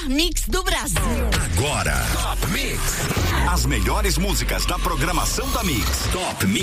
melhor mix do Brasil. Agora, Top Mix. As melhores músicas da programação da Mix. Top Mix.